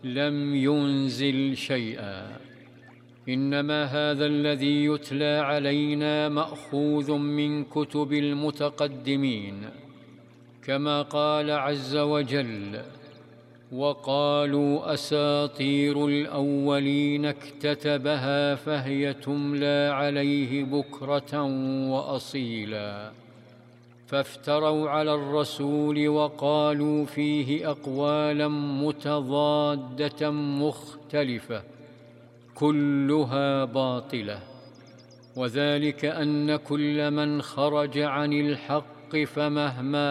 لم ينزل شيئا، إنما هذا الذي يتلى علينا مأخوذ من كتب المتقدمين، كما قال عز وجل: وقالوا أساطير الأولين اكتتبها فهي تملى عليه بكرة وأصيلا. فافتروا على الرسول وقالوا فيه أقوالا متضادة مختلفة كلها باطلة، وذلك أن كل من خرج عن الحق فمهما